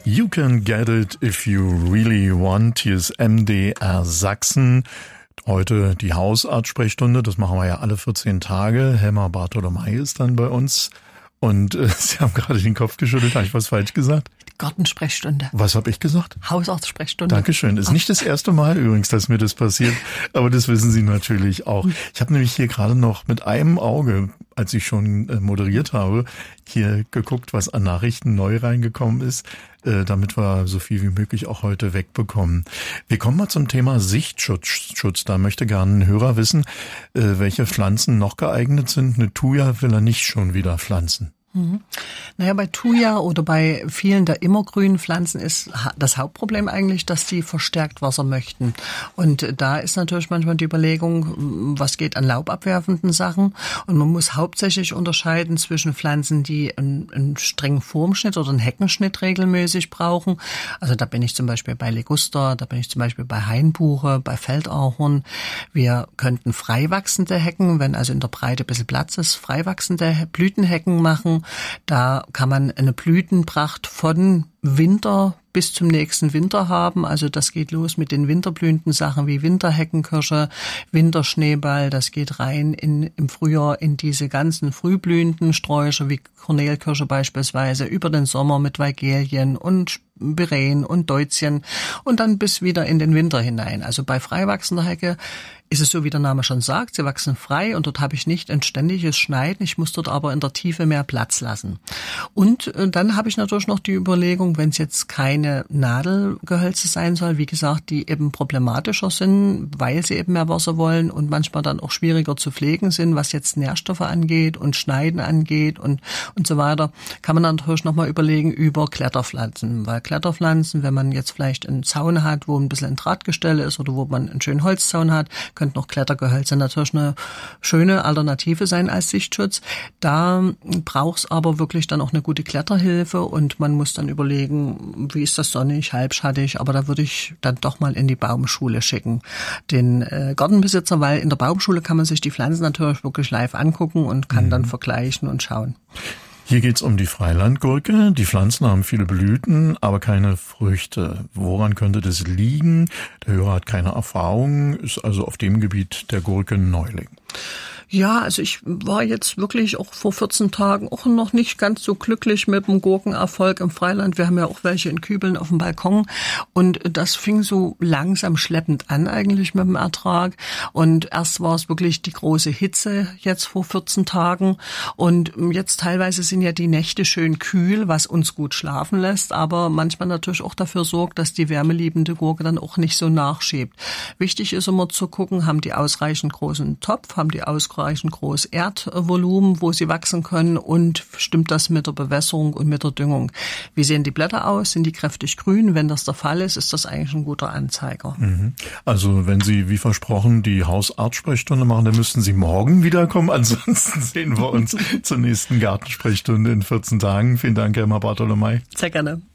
You can get it if you really want. Hier ist MDR Sachsen. Heute die Hausarzt-Sprechstunde. Das machen wir ja alle 14 Tage. Helma Bartolomei ist dann bei uns. Und Sie haben gerade den Kopf geschüttelt. Habe ich was falsch gesagt? Gartensprechstunde. Was habe ich gesagt? Hausarztsprechstunde. Dankeschön. Ist nicht das erste Mal übrigens, dass mir das passiert, aber das wissen Sie natürlich auch. Ich habe nämlich hier gerade noch mit einem Auge, als ich schon moderiert habe, hier geguckt, was an Nachrichten neu reingekommen ist, damit wir so viel wie möglich auch heute wegbekommen. Wir kommen mal zum Thema Sichtschutz. Da möchte gerne ein Hörer wissen, welche Pflanzen noch geeignet sind. Eine Thuja will er nicht schon wieder pflanzen. Naja, bei Thuja oder bei vielen der immergrünen Pflanzen ist das Hauptproblem eigentlich, dass die verstärkt Wasser möchten. Und da ist natürlich manchmal die Überlegung, was geht an laubabwerfenden Sachen. Und man muss hauptsächlich unterscheiden zwischen Pflanzen, die einen strengen Formschnitt oder einen Heckenschnitt regelmäßig brauchen. Also da bin ich zum Beispiel bei Liguster, da bin ich zum Beispiel bei Hainbuche, bei Feldahorn. Wir könnten freiwachsende Hecken, wenn also in der Breite ein bisschen Platz ist, freiwachsende Blütenhecken machen. Da kann man eine Blütenpracht von Winter bis zum nächsten Winter haben. Also das geht los mit den winterblühenden Sachen wie Winterheckenkirsche, Winterschneeball. Das geht rein im Frühjahr in diese ganzen frühblühenden Sträucher wie Kornelkirsche beispielsweise, über den Sommer mit Weigelien und Beren und Deutzchen und dann bis wieder in den Winter hinein. Also bei freiwachsender Hecke ist es so, wie der Name schon sagt, sie wachsen frei und dort habe ich nicht ein ständiges Schneiden. Ich muss dort aber in der Tiefe mehr Platz lassen. Und dann habe ich natürlich noch die Überlegung, wenn es jetzt keine Nadelgehölze sein soll, wie gesagt, die eben problematischer sind, weil sie eben mehr Wasser wollen und manchmal dann auch schwieriger zu pflegen sind, was jetzt Nährstoffe angeht und Schneiden angeht und so weiter, kann man dann natürlich nochmal überlegen über Kletterpflanzen, weil Kletterpflanzen, wenn man jetzt vielleicht einen Zaun hat, wo ein bisschen ein Drahtgestelle ist oder wo man einen schönen Holzzaun hat, könnten auch Klettergehölze natürlich eine schöne Alternative sein als Sichtschutz. Da braucht es aber wirklich dann auch eine gute Kletterhilfe und man muss dann überlegen, wie ist das sonnig, halbschattig, aber da würde ich dann doch mal in die Baumschule schicken, den Gartenbesitzer, weil in der Baumschule kann man sich die Pflanzen natürlich wirklich live angucken und kann dann vergleichen und schauen. Hier geht's um die Freilandgurke. Die Pflanzen haben viele Blüten, aber keine Früchte. Woran könnte das liegen? Der Hörer hat keine Erfahrung, ist also auf dem Gebiet der Gurke Neuling. Ja, also ich war jetzt wirklich auch vor 14 Tagen auch noch nicht ganz so glücklich mit dem Gurkenerfolg im Freiland. Wir haben ja auch welche in Kübeln auf dem Balkon und das fing so langsam schleppend an eigentlich mit dem Ertrag. Und erst war es wirklich die große Hitze jetzt vor 14 Tagen und jetzt teilweise sind ja die Nächte schön kühl, was uns gut schlafen lässt, aber manchmal natürlich auch dafür sorgt, dass die wärmeliebende Gurke dann auch nicht so nachschiebt. Wichtig ist immer zu gucken, haben die ausreichend großen Topf, haben die ausreichend groß Erdvolumen, wo sie wachsen können und stimmt das mit der Bewässerung und mit der Düngung. Wie sehen die Blätter aus? Sind die kräftig grün? Wenn das der Fall ist, ist das eigentlich ein guter Anzeiger. Also wenn Sie, wie versprochen, die Hausarzt-Sprechstunde machen, dann müssten Sie morgen wiederkommen. Ansonsten sehen wir uns zur nächsten Gartensprechstunde in 14 Tagen. Vielen Dank, Helma Bartolomei. Sehr gerne.